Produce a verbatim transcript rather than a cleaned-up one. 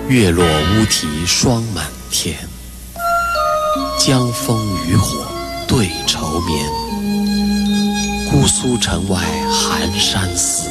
月落乌啼霜满天，江枫渔火对愁眠。姑苏城外寒山寺，